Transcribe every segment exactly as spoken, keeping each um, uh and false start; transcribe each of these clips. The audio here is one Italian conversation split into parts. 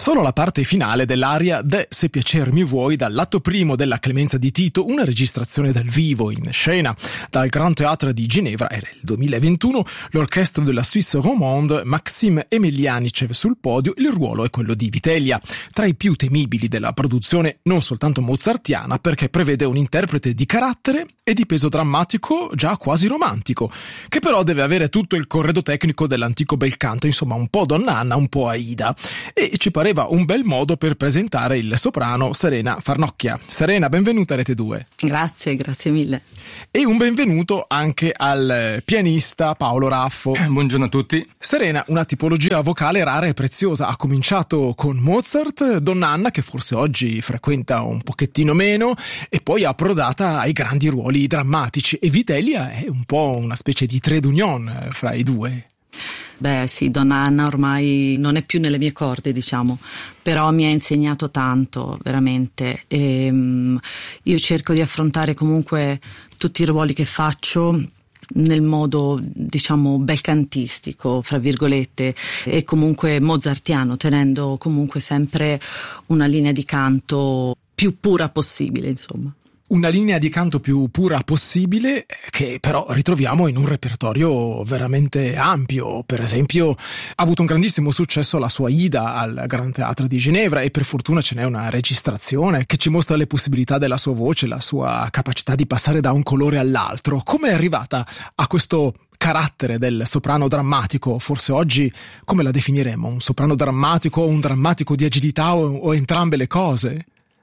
Solo la parte finale dell'aria De Se piacer mi vuoi dall'atto primo della Clemenza di Tito, una registrazione dal vivo in scena dal Grand Théâtre di Ginevra, era il duemilaventuno, l'orchestra della Suisse romande, Maxime Emelianicev sul podio, il ruolo è quello di Vitellia, tra i più temibili della produzione non soltanto mozartiana perché prevede un interprete di carattere e di peso drammatico già quasi romantico, che però deve avere tutto il corredo tecnico dell'antico bel canto, insomma un po' Donna Anna, un po' Aida, e ci pareva un bel modo per presentare il soprano Serena Farnocchia. Serena, benvenuta a Rete due. Grazie, grazie mille. E un benvenuto anche al pianista Paolo Raffo. Buongiorno a tutti. Serena, una tipologia vocale rara e preziosa. Ha cominciato con Mozart, Donna Anna, che forse oggi frequenta un pochettino meno, e poi è approdata ai grandi ruoli drammatici. E Vitellia è un po' una specie di trait d'union fra i due. Beh sì, Donna Anna ormai non è più nelle mie corde, diciamo, però mi ha insegnato tanto, veramente. E, um, io cerco di affrontare comunque tutti i ruoli che faccio nel modo, diciamo, belcantistico, fra virgolette, e comunque mozartiano, tenendo comunque sempre una linea di canto più pura possibile, insomma. Una linea di canto più pura possibile, che però ritroviamo in un repertorio veramente ampio. Per esempio, ha avuto un grandissimo successo la sua Aida al Grand Théâtre di Ginevra, e per fortuna ce n'è una registrazione che ci mostra le possibilità della sua voce, la sua capacità di passare da un colore all'altro. Come è arrivata a questo carattere del soprano drammatico? Forse oggi come la definiremo? Un soprano drammatico o un drammatico di agilità, o, o entrambe le cose?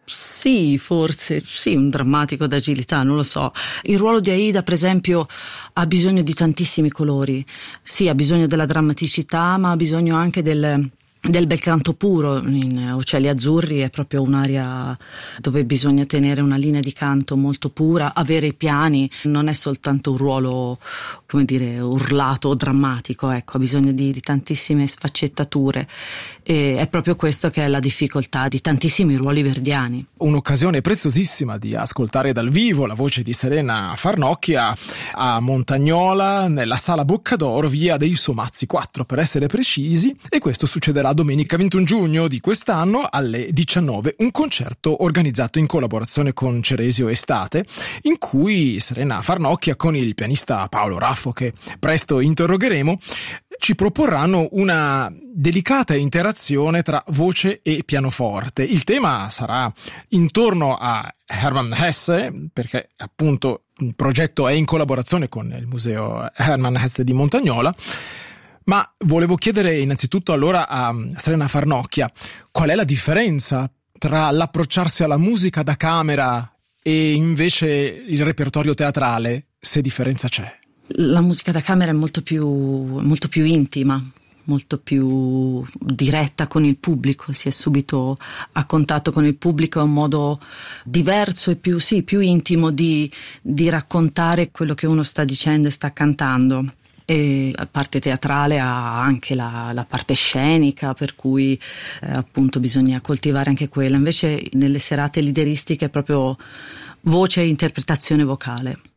Sì, forse, sì, un drammatico d'agilità, non lo so. Il ruolo di Aida, per esempio, ha bisogno di tantissimi colori. Sì, ha bisogno della drammaticità, ma ha bisogno anche del, del bel canto puro. In Uccelli Azzurri è proprio un'area dove bisogna tenere una linea di canto molto pura, avere i piani, non è soltanto un ruolo, come dire, urlato o drammatico, ecco, ha bisogno di, di tantissime sfaccettature, e è proprio questo che è la difficoltà di tantissimi ruoli verdiani. Un'occasione preziosissima di ascoltare dal vivo la voce di Serena Farnocchia a Montagnola, nella Sala Boccadoro, via dei Somazzi quattro per essere precisi, e questo succederà domenica ventuno giugno di quest'anno alle diciannove, un concerto organizzato in collaborazione con Ceresio Estate, in cui Serena Farnocchia con il pianista Paolo Raffo, che presto interrogheremo, ci proporranno una delicata interazione tra voce e pianoforte. Il tema sarà intorno a Hermann Hesse, perché appunto il progetto è in collaborazione con il Museo Hermann Hesse di Montagnola. Ma volevo chiedere innanzitutto allora a Serena Farnocchia qual è la differenza tra l'approcciarsi alla musica da camera e invece il repertorio teatrale, se differenza c'è. La musica da camera è molto più, molto più intima, molto più diretta con il pubblico, si è subito a contatto con il pubblico, è un modo diverso e più, sì, più intimo di, di raccontare quello che uno sta dicendo e sta cantando. E la parte teatrale ha anche la, la parte scenica, per cui eh, appunto bisogna coltivare anche quella. Invece nelle serate lideristiche è proprio voce e interpretazione vocale.